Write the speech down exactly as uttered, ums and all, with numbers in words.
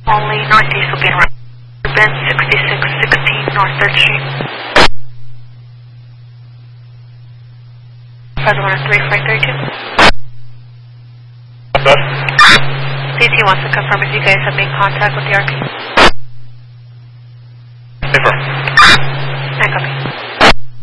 Only northeast will be in Bend sixty-six sixteen North third Street. five one three five three two. C T wants to confirm if you guys have made contact with the R P.